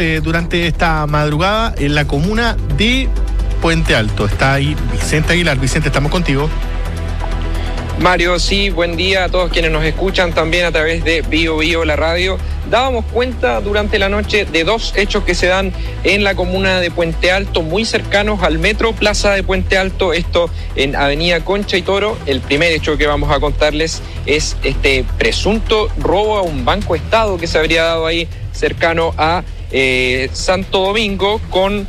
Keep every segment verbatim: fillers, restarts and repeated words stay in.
Eh, durante esta madrugada en la comuna de Puente Alto. Está ahí Vicente Aguilar. Vicente, estamos contigo. Mario, sí, buen día a todos quienes nos escuchan también a través de Bio Bio, la radio. Dábamos cuenta durante la noche de dos hechos que se dan en la comuna de Puente Alto, muy cercanos al metro Plaza de Puente Alto, esto en Avenida Concha y Toro. El primer hecho que vamos a contarles es este presunto robo a un banco estado que se habría dado ahí cercano a eh, Santo Domingo con,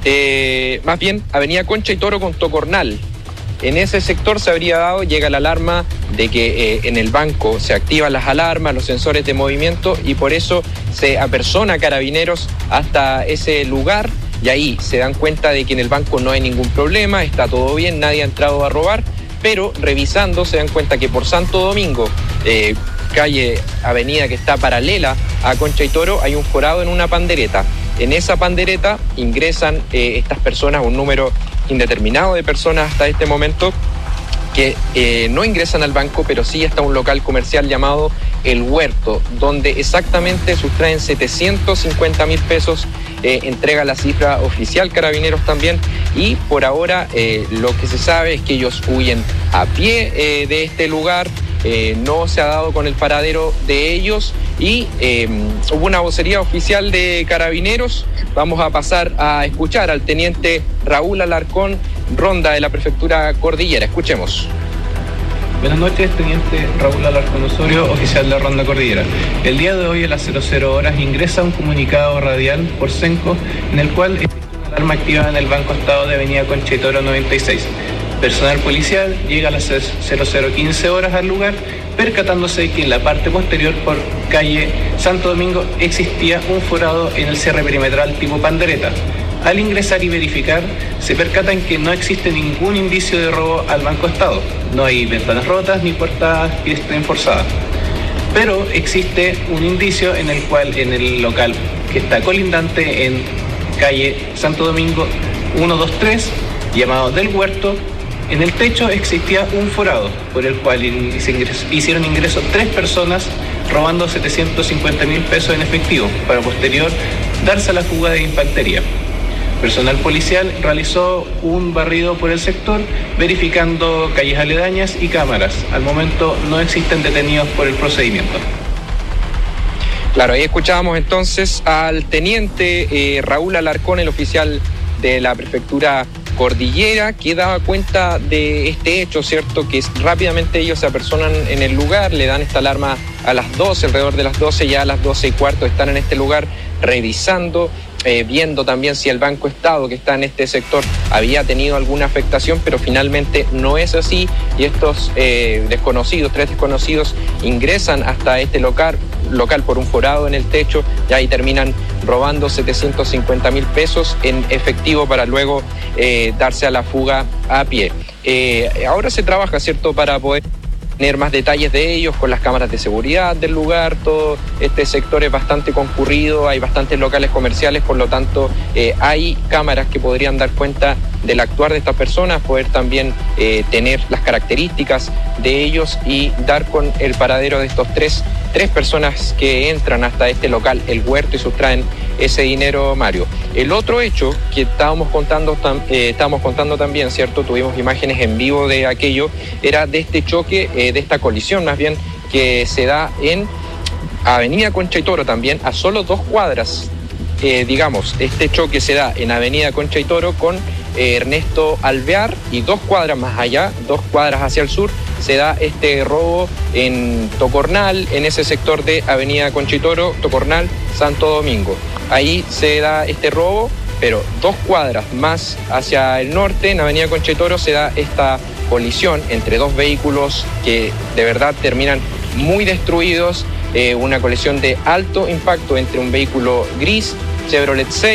eh, más bien, Avenida Concha y Toro con Tocornal. En ese sector se habría dado, llega la alarma de que eh, en el banco se activan las alarmas, los sensores de movimiento, y por eso se apersona a Carabineros hasta ese lugar, y ahí se dan cuenta de que en el banco no hay ningún problema, está todo bien, nadie ha entrado a robar, pero revisando se dan cuenta que por Santo Domingo, eh, calle avenida que está paralela a Concha y Toro, hay un forado en una pandereta. En esa pandereta ingresan eh, estas personas, un número indeterminado de personas hasta este momento, que eh, no ingresan al banco, pero sí está un local comercial llamado El Huerto, donde exactamente sustraen setecientos cincuenta mil pesos, eh, entrega la cifra oficial Carabineros también, y por ahora eh, lo que se sabe es que ellos huyen a pie eh, de este lugar. Eh, no se ha dado con el paradero de ellos y eh, hubo una vocería oficial de Carabineros. Vamos a pasar a escuchar al teniente Raúl Alarcón, ronda de la prefectura Cordillera. Escuchemos. Buenas noches, teniente Raúl Alarcón Osorio, oficial de Ronda Cordillera. El día de hoy a las cero cero horas ingresa un comunicado radial por Senco en el cual existe una alarma activada en el Banco Estado de Avenida Concha y Toro noventa y seis. Personal policial llega a las cero cero quince horas al lugar, percatándose que en la parte posterior por calle Santo Domingo existía un forado en el cierre perimetral tipo pandereta. Al ingresar y verificar, se percatan que no existe ningún indicio de robo al Banco Estado. No hay ventanas rotas ni puertas que estén forzadas. Pero existe un indicio en el cual en el local que está colindante en calle Santo Domingo ciento veintitrés, llamado del Huerto, en el techo existía un forado por el cual hicieron ingreso tres personas robando setecientos cincuenta mil pesos en efectivo para posterior darse a la fuga de infantería. Personal policial realizó un barrido por el sector verificando calles aledañas y cámaras. Al momento no existen detenidos por el procedimiento. Claro, ahí escuchábamos entonces al teniente eh, Raúl Alarcón, el oficial de la prefectura Cordillera, que daba cuenta de este hecho, ¿cierto? Que rápidamente ellos se apersonan en el lugar, le dan esta alarma a las doce, alrededor de las doce, ya a las doce y cuarto están en este lugar revisando, eh, viendo también si el Banco Estado que está en este sector había tenido alguna afectación, pero finalmente no es así, y estos eh, desconocidos, tres desconocidos, ingresan hasta este local, local por un forado en el techo, y ahí terminan robando setecientos cincuenta mil pesos en efectivo para luego eh, darse a la fuga a pie. Eh, ahora se trabaja, ¿cierto?, para poder tener más detalles de ellos con las cámaras de seguridad del lugar. Todo este sector es bastante concurrido, hay bastantes locales comerciales, por lo tanto eh, hay cámaras que podrían dar cuenta del actuar de estas personas, poder también eh, tener las características de ellos y dar con el paradero de estos tres, tres personas que entran hasta este local, El Huerto, y sustraen ese dinero, Mario. El otro hecho que estábamos contando, eh, estábamos contando también, ¿cierto? Tuvimos imágenes en vivo de aquello, era de este choque, eh, de esta colisión más bien, que se da en Avenida Concha y Toro también, a solo dos cuadras. Eh, digamos, este choque se da en Avenida Concha y Toro con eh, Ernesto Alvear, y dos cuadras más allá, dos cuadras hacia el sur, se da este robo en Tocornal, en ese sector de Avenida Concha y Toro, Tocornal, Santo Domingo. Ahí se da este robo, pero dos cuadras más hacia el norte, en Avenida Concha y Toro, se da esta colisión entre dos vehículos que de verdad terminan muy destruidos. Eh, una colisión de alto impacto entre un vehículo gris Chevrolet seis